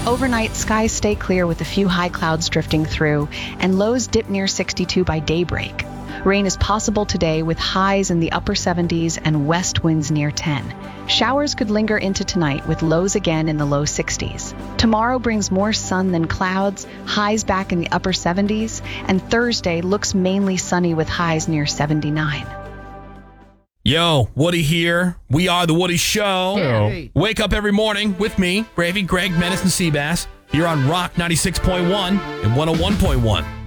Overnight, skies stay clear with a few high clouds drifting through, and lows dip near 62 by daybreak. Rain is possible today with highs in the upper 70s and west winds near 10. Showers could linger into tonight with lows again in the low 60s. Tomorrow brings more sun than clouds, highs back in the upper 70s, and Thursday looks mainly sunny with highs near 79. Yo, Woody here. We are The Woody Show. Hey. Wake up every morning with me, Gravy, Greg, Menace, and Seabass, here on Rock 96.1 and 101.1.